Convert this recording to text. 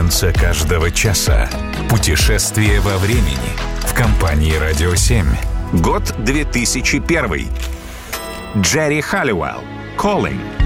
солнце каждого часа. Путешествие во времени в компании «Радио 7». Год 2001. Джерри Халлиуэлл. «Calling».